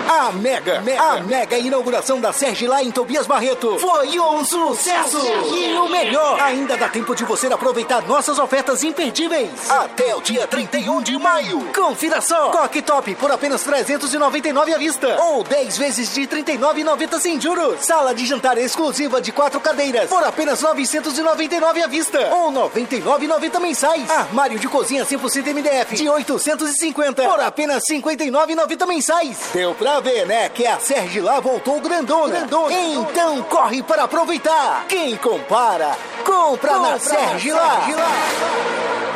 A mega inauguração da Sergilá em Tobias Barreto foi um sucesso! E o melhor, ainda dá tempo de você aproveitar nossas ofertas imperdíveis até o dia 31 de maio. Confira só, Coque Top por apenas R$399 à vista ou 10 vezes de R$39,90 sem juros. Sala de jantar exclusiva de 4 cadeiras por apenas R$999 à vista ou R$99,90 mensais. Armário de cozinha 100% MDF de R$850 por apenas R$59,90 mensais. Deu pra ver, né? Que a Sergilá voltou grandona. Então corre para aproveitar. Quem compara, compra na Sergilá.